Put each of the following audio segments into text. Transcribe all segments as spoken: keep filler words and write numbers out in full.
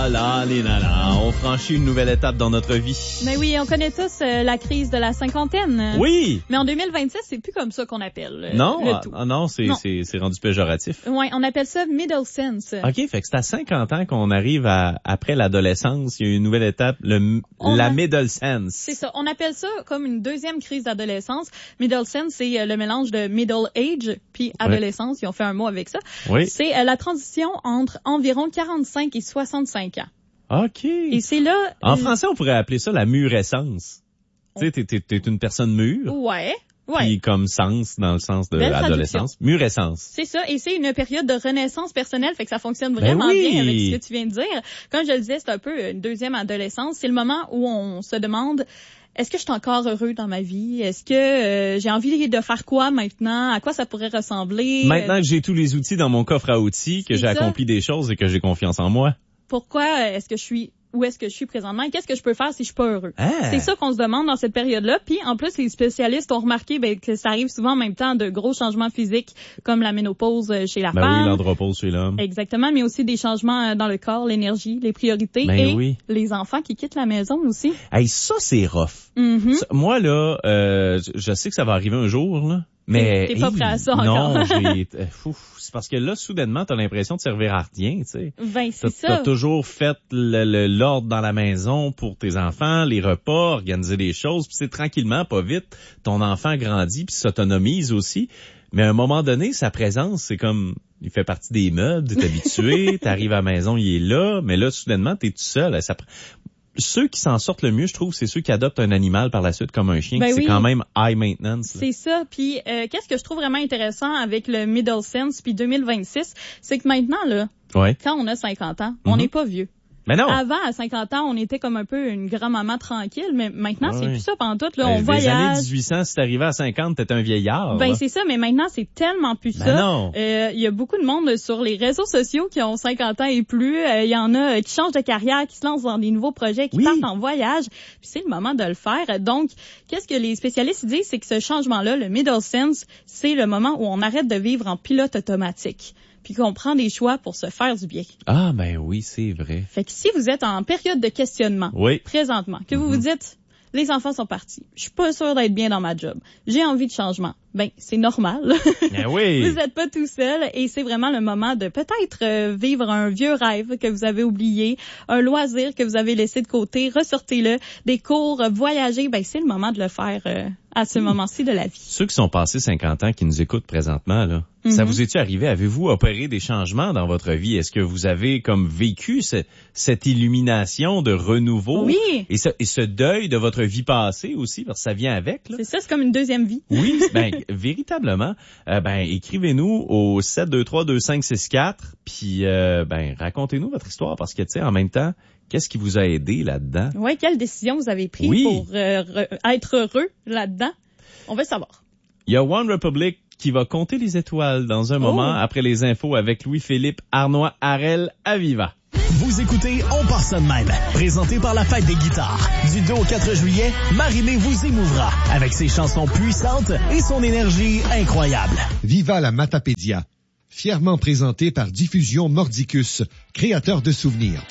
Là, les nanas, on franchit une nouvelle étape dans notre vie. Mais oui, on connaît tous euh, la crise de la cinquantaine. Oui. Mais en deux mille vingt-six, c'est plus comme ça qu'on appelle euh, non, le ah, tout. Ah, non, c'est, non. c'est, c'est rendu péjoratif. Oui, on appelle ça middle sense. OK, fait que c'est à cinquante ans qu'on arrive à, après l'adolescence, il y a une nouvelle étape, le, On la a... middle sense. C'est ça, on appelle ça comme une deuxième crise d'adolescence. Middle sense, c'est euh, le mélange de middle age puis adolescence, oui. Ils ont fait un mot avec ça. Oui. C'est euh, la transition entre environ quarante-cinq et soixante-cinq ans. OK. Et c'est là... En euh... français, on pourrait appeler ça la murescence. On... Tu sais, t'es, t'es, t'es une personne mûre. Ouais. Ouais. Puis comme sens, dans le sens de Belle l'adolescence. Murescence. C'est ça, et c'est une période de renaissance personnelle, fait que ça fonctionne vraiment ben oui. bien avec ce que tu viens de dire. Comme je le disais, c'est un peu une deuxième adolescence. C'est le moment où on se demande... Est-ce que je suis encore heureux dans ma vie? Est-ce que euh, j'ai envie de faire quoi maintenant? À quoi ça pourrait ressembler? Maintenant que j'ai tous les outils dans mon coffre à outils, que c'est j'ai ça. accompli des choses et que j'ai confiance en moi. Pourquoi est-ce que je suis... Où est-ce que je suis présentement et qu'est-ce que je peux faire si je suis pas heureux? Ah. C'est ça qu'on se demande dans cette période-là. Puis en plus, les spécialistes ont remarqué ben, que ça arrive souvent en même temps de gros changements physiques comme la ménopause chez la ben femme. Oui, l'andropause chez l'homme. Exactement, mais aussi des changements dans le corps, l'énergie, les priorités ben et oui. les enfants qui quittent la maison aussi. Hey, ça, c'est rough. Mm-hmm. Ça, moi, là, euh, je sais que ça va arriver un jour, là. Mais t'es, t'es pas hey, prêt à ça non, encore. j'ai, euh, fou, c'est parce que là, soudainement, t'as l'impression de servir à rien, tu sais. Ben, c'est t'as, ça. T'as toujours fait le, le, l'ordre dans la maison pour tes enfants, les repas, organiser les choses, puis c'est tranquillement, pas vite, ton enfant grandit puis s'autonomise aussi. Mais à un moment donné, sa présence, c'est comme, il fait partie des meubles, t'es habitué, t'arrives à la maison, il est là, mais là, soudainement, t'es tout seul. Ça, ceux qui s'en sortent le mieux, je trouve, c'est ceux qui adoptent un animal par la suite comme un chien. Ben c'est oui. quand même high maintenance. Là. C'est ça. Puis euh, qu'est-ce que je trouve vraiment intéressant avec le middle sense puis deux mille vingt-six, c'est que maintenant là, ouais. quand on a cinquante ans, mm-hmm. on n'est pas vieux. Mais non. Avant, à cinquante ans, on était comme un peu une grand-maman tranquille, mais maintenant, ouais. c'est plus ça pantoute, là. Ben, on les voyage. Les années dix-huit cents, si t'arrivais à cinquante, t'étais un vieillard. Ben, là. c'est ça, mais maintenant, c'est tellement plus ben ça. Non. Euh, il y a beaucoup de monde sur les réseaux sociaux qui ont cinquante ans et plus. Il euh, y en a qui changent de carrière, qui se lancent dans des nouveaux projets, qui oui. partent en voyage. Puis c'est le moment de le faire. Donc, qu'est-ce que les spécialistes disent, c'est que ce changement-là, le middle sense, c'est le moment où on arrête de vivre en pilote automatique. Puis qu'on prend des choix pour se faire du bien. Ah, ben oui, c'est vrai. Fait que si vous êtes en période de questionnement, oui. présentement, que vous mm-hmm. vous dites, les enfants sont partis, je suis pas sûre d'être bien dans ma job, j'ai envie de changement, ben c'est normal. Ben oui. Vous êtes pas tout seul et c'est vraiment le moment de peut-être euh, vivre un vieux rêve que vous avez oublié, un loisir que vous avez laissé de côté, ressortez-le, des cours, voyager, ben c'est le moment de le faire euh, à ce mmh. moment-ci de la vie. Ceux qui sont passés cinquante ans, qui nous écoutent présentement, là, mm-hmm. ça vous est-tu arrivé? Avez-vous opéré des changements dans votre vie? Est-ce que vous avez comme vécu ce, cette illumination de renouveau? Oui. Et ce, et ce deuil de votre vie passée aussi, parce que ça vient avec, là? C'est ça, c'est comme une deuxième vie. Oui, ben, véritablement. Euh, ben, écrivez-nous au sept deux trois deux cinq six quatre, puis euh, ben, racontez-nous votre histoire, parce que, tu sais, en même temps, qu'est-ce qui vous a aidé là-dedans? Oui, quelle décision vous avez prise oui. pour euh, re- être heureux là-dedans? On veut savoir. Il y a One Republic qui va compter les étoiles dans un moment oh. après les infos avec Louis-Philippe Arnois Harel à Viva. Vous écoutez On part ça de même, présenté par la Fête des guitares. Du deux au quatre juillet, Marie-Mé vous émouvra avec ses chansons puissantes et son énergie incroyable. Viva la Matapédia, fièrement présenté par Diffusion Mordicus, créateur de souvenirs.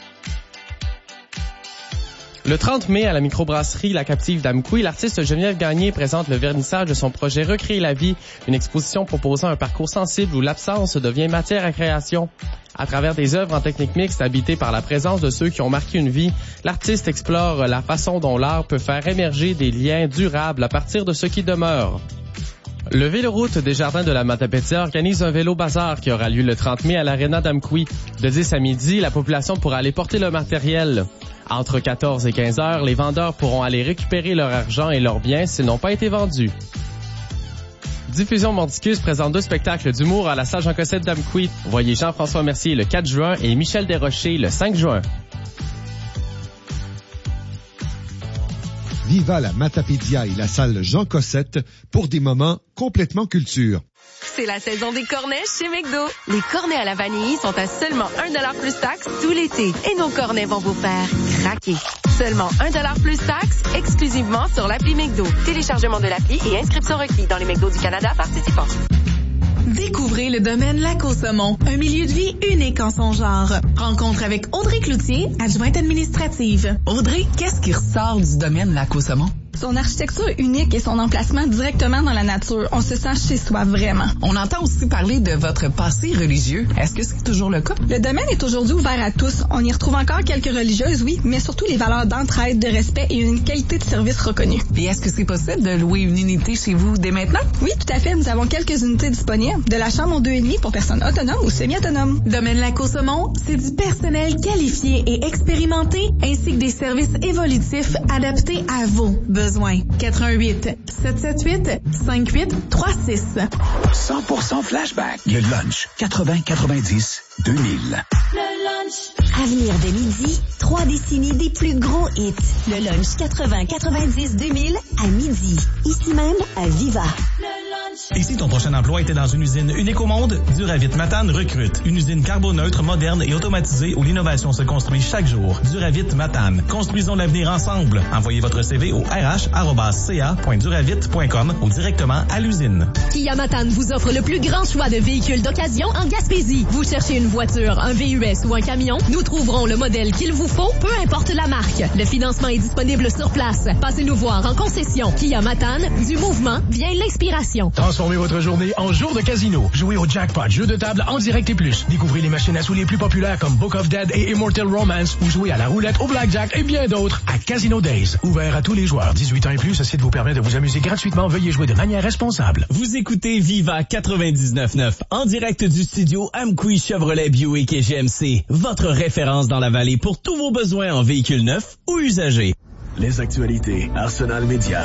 Le trente mai, à la microbrasserie La Captive d'Amqui, l'artiste Geneviève Gagné présente le vernissage de son projet Recréer la vie, une exposition proposant un parcours sensible où l'absence devient matière à création. À travers des œuvres en technique mixte habitées par la présence de ceux qui ont marqué une vie, l'artiste explore la façon dont l'art peut faire émerger des liens durables à partir de ce qui demeure. Le Véloroute des Jardins de la Matapédia organise un vélo bazar qui aura lieu le trente mai à l'Arena d'Amqui. De dix à midi, la population pourra aller porter le matériel. Entre quatorze et quinze heures, les vendeurs pourront aller récupérer leur argent et leurs biens s'ils n'ont pas été vendus. Diffusion Mordicus présente deux spectacles d'humour à la salle Jean Cossette d'Amqui. Voyez Jean-François Mercier le quatre juin et Michel Desrochers le cinq juin. Viva la Matapédia et la salle Jean Cossette pour des moments complètement culture. C'est la saison des cornets chez McDo. Les cornets à la vanille sont à seulement un dollar plus taxe tout l'été. Et nos cornets vont vous faire craquer. Seulement un dollar plus taxe, exclusivement sur l'appli McDo. Téléchargement de l'appli et inscription requis dans les McDo du Canada participants. Découvrez le domaine Lac-au-Saumon, un milieu de vie unique en son genre. Rencontre avec Audrey Cloutier, adjointe administrative. Audrey, qu'est-ce qui ressort du domaine Lac-au-Saumon? Son architecture unique et son emplacement directement dans la nature. On se sent chez soi, vraiment. On entend aussi parler de votre passé religieux. Est-ce que c'est toujours le cas? Le domaine est aujourd'hui ouvert à tous. On y retrouve encore quelques religieuses, oui, mais surtout les valeurs d'entraide, de respect et une qualité de service reconnue. Et est-ce que c'est possible de louer une unité chez vous dès maintenant? Oui, tout à fait. Nous avons quelques unités disponibles. De la chambre en deux et demi pour personnes autonomes ou semi-autonomes. Domaine Lac-au-Saumon, c'est du personnel qualifié et expérimenté, ainsi que des services évolutifs adaptés à vos besoins. quatre un huit, sept sept huit, cinq huit trois six. cent pour cent flashback. Le lunch quatre-vingts quatre-vingt-dix deux mille. Le lunch. À venir dès midi, trois décennies des plus gros hits. Le lunch quatre-vingts quatre-vingt-dix deux mille à midi. Ici même à Viva. Et si ton prochain emploi était dans une usine unique au monde, Duravit Matane recrute. Une usine carboneutre, moderne et automatisée où l'innovation se construit chaque jour. Duravit Matane. Construisons l'avenir ensemble. Envoyez votre C V au r h arobase c a point duravit point com ou directement à l'usine. Kia Matane vous offre le plus grand choix de véhicules d'occasion en Gaspésie. Vous cherchez une voiture, un V U S ou un camion? Nous trouverons le modèle qu'il vous faut, peu importe la marque. Le financement est disponible sur place. Passez nous voir en concession. Kia Matane, du mouvement vient l'inspiration. Transformez votre journée en jour de casino. Jouez au jackpot, jeu de table en direct et plus. Découvrez les machines à sous les plus populaires comme Book of Dead et Immortal Romance ou jouez à la roulette, au blackjack et bien d'autres à Casino Days. Ouvert à tous les joueurs. dix-huit ans et plus, ce site vous permet de vous amuser gratuitement. Veuillez jouer de manière responsable. Vous écoutez Viva quatre-vingt-dix-neuf neuf en direct du studio Amqui Chevrolet Buick et G M C. Votre référence dans la vallée pour tous vos besoins en véhicules neufs ou usagés. Les actualités Arsenal Média.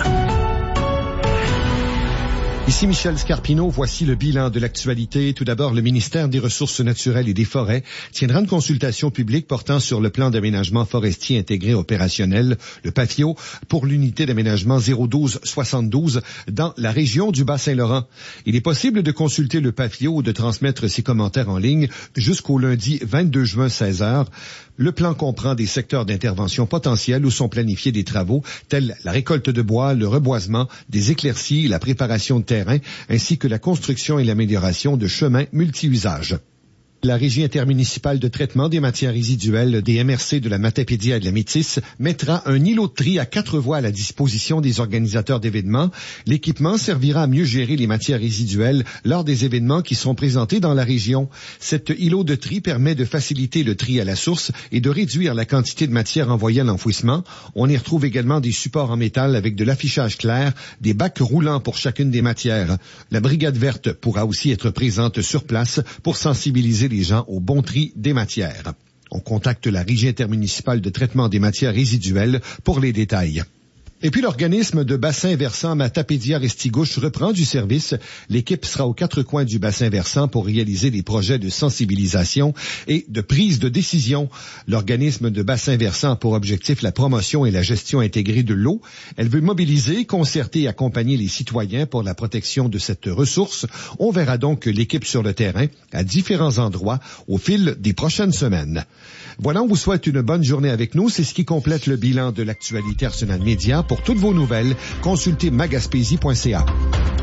Ici Michel Scarpino, voici le bilan de l'actualité. Tout d'abord, le ministère des Ressources naturelles et des Forêts tiendra une consultation publique portant sur le plan d'aménagement forestier intégré opérationnel, le P A F I O, pour l'unité d'aménagement zéro douze soixante-douze dans la région du Bas-Saint-Laurent. Il est possible de consulter le P A F I O ou de transmettre ses commentaires en ligne jusqu'au lundi vingt-deux juin seize heures. Le plan comprend des secteurs d'intervention potentiels où sont planifiés des travaux tels la récolte de bois, le reboisement, des éclaircies, la préparation de terrain, ainsi que la construction et l'amélioration de chemins multi-usages. La Régie intermunicipale de traitement des matières résiduelles des M R C de la Matapédia et de la Métis mettra un îlot de tri à quatre voies à la disposition des organisateurs d'événements. L'équipement servira à mieux gérer les matières résiduelles lors des événements qui seront présentés dans la région. Cet îlot de tri permet de faciliter le tri à la source et de réduire la quantité de matière envoyée à l'enfouissement. On y retrouve également des supports en métal avec de l'affichage clair, des bacs roulants pour chacune des matières. La brigade verte pourra aussi être présente sur place pour sensibiliser les gens au bon tri des matières. On contacte la Régie intermunicipale de traitement des matières résiduelles pour les détails. Et puis l'organisme de bassin versant Matapédia-Restigouche reprend du service. L'équipe sera aux quatre coins du bassin versant pour réaliser des projets de sensibilisation et de prise de décision. L'organisme de bassin versant a pour objectif la promotion et la gestion intégrée de l'eau. Elle veut mobiliser, concerter et accompagner les citoyens pour la protection de cette ressource. On verra donc l'équipe sur le terrain à différents endroits au fil des prochaines semaines. Voilà, on vous souhaite une bonne journée avec nous. C'est ce qui complète le bilan de l'actualité Arsenal Média. Pour toutes vos nouvelles, consultez magaspésie point c a.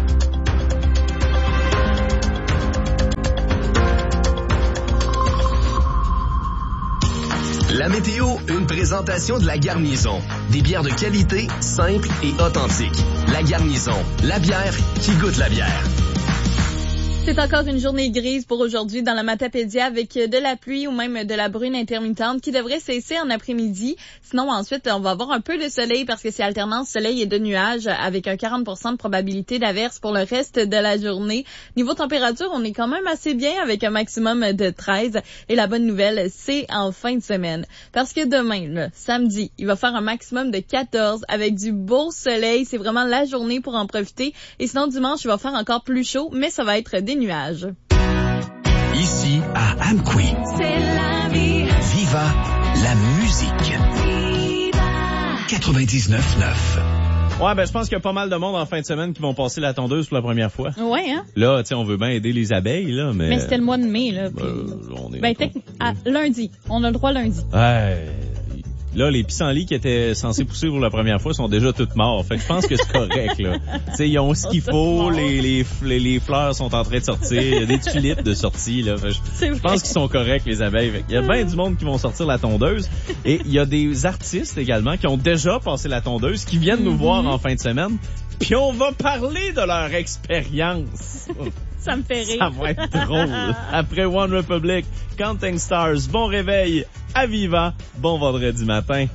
La météo, une présentation de La Garnison. Des bières de qualité, simples et authentiques. La Garnison, la bière qui goûte la bière. C'est encore une journée grise pour aujourd'hui dans la Matapédia avec de la pluie ou même de la bruine intermittente qui devrait cesser en après-midi. Sinon, ensuite, on va avoir un peu de soleil parce que c'est alternance soleil et de nuages avec un quarante pour cent de probabilité d'averse pour le reste de la journée. Niveau température, on est quand même assez bien avec un maximum de treize. Et la bonne nouvelle, c'est en fin de semaine. Parce que demain, là, samedi, il va faire un maximum de quatorze avec du beau soleil. C'est vraiment la journée pour en profiter. Et sinon, dimanche, il va faire encore plus chaud, mais ça va être des nuages. Ici, à Amqui. C'est la vie. Viva la musique. Viva. quatre-vingt-dix-neuf neuf. Ouais, ben je pense qu'il y a pas mal de monde en fin de semaine qui vont passer la tondeuse pour la première fois. Ouais, hein? Là, tu sais, on veut bien aider les abeilles, là, mais... Mais c'était le mois de mai, là. Puis... Euh, on est ben, techn... à lundi. On a le droit lundi. Ouais... Là, les pissenlits qui étaient censés pousser pour la première fois sont déjà toutes morts. Fait que je pense que c'est correct, là. Tu sais, ils ont ce qu'il faut, les, les, les, les fleurs sont en train de sortir, il y a des tulipes de sortie, là. Fait que je, je pense qu'ils sont corrects, les abeilles. Fait il y a bien du monde qui vont sortir la tondeuse. Et il y a des artistes également qui ont déjà passé la tondeuse, qui viennent nous voir en fin de semaine. Puis on va parler de leur expérience. Ça me fait rire. Ça va être drôle. Après One Republic, Counting Stars, bon réveil à Viva, bon vendredi matin.